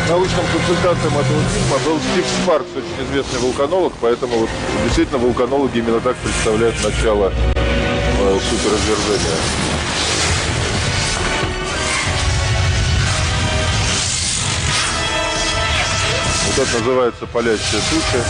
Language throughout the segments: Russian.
научным консультантом этого фильма был Стив Спаркс, очень известный вулканолог, поэтому вот действительно вулканологи именно так представляют начало суперизвержения. Вот это называется палящая туча.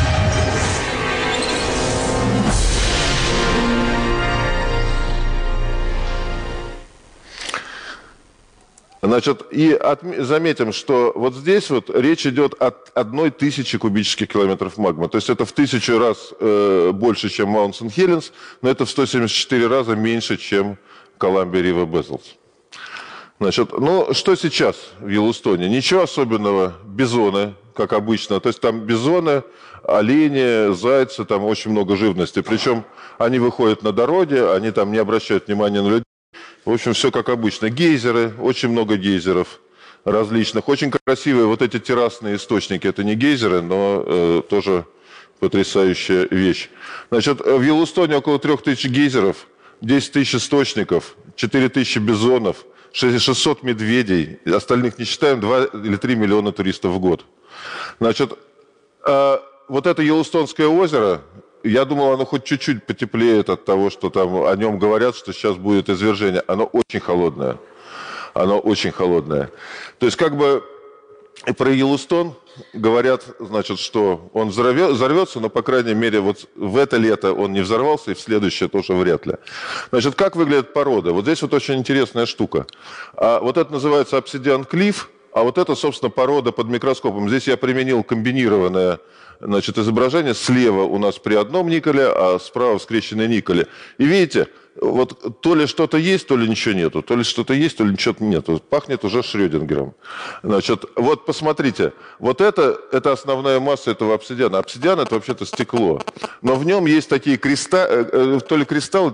Значит, и заметим, что вот здесь вот речь идет от 1000 кубических километров магмы. То есть это в 1000 раз больше, чем Маунт Сент-Хеленс, но это в 174 раза меньше, чем Коламбия Рива Безлс. Значит, ну что сейчас в Йеллоустоне? Ничего особенного. Бизоны, как обычно. То есть там бизоны, олени, зайцы, там очень много живности. Причем они выходят на дороги, они там не обращают внимания на людей. В общем, все как обычно. Гейзеры, очень много гейзеров различных. Очень красивые вот эти террасные источники. Это не гейзеры, но тоже потрясающая вещь. Значит, в Йеллоустоне около 3000 гейзеров, 10 тысяч источников, 4000 бизонов, 600 медведей. Остальных не считаем, 2 или 3 миллиона туристов в год. Значит, вот это Йеллоустонское озеро, я думал, оно хоть чуть-чуть потеплеет от того, что там о нем говорят, что сейчас будет извержение. Оно очень холодное. Оно очень холодное. То есть как бы про Йеллоустон говорят, значит, что он взорвется, но, по крайней мере, вот в это лето он не взорвался, и в следующее тоже вряд ли. Значит, как выглядят породы? Вот здесь вот очень интересная штука. Вот это называется обсидиан-клифф, а вот это, собственно, порода под микроскопом. Здесь я применил комбинированное, значит, изображение. Слева у нас при одном никеле, а справа скрещенные никели. И видите, вот то ли что-то есть, то ли ничего нету. То ли что-то есть, то ли ничего нету. Пахнет уже Шрёдингером. Значит, вот посмотрите. Вот это основная масса этого обсидиана. Обсидиан – это вообще-то стекло. Но в нем есть такие то ли кристаллы,